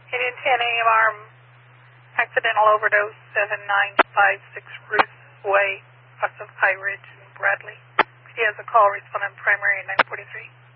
Indian 10 AMR, accidental overdose, 7956 Ruth Way, west of High Ridge in Bradley. He has a call, respondent primary 943.